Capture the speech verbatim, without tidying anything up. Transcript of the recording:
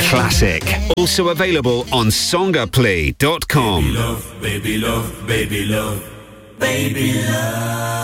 classic. Also available on songaplay dot com. Baby love, baby love, baby love, baby love.